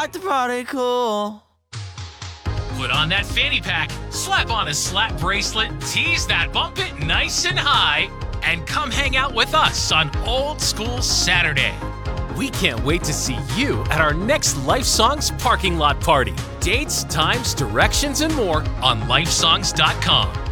like the party cool. Put on that fanny pack, slap on a slap bracelet, tease that bump it nice and high, and come hang out with us on Old School Saturday. We can't wait to see you at our next Life Songs parking lot party. Dates, times, directions, and more On lifesongs.com.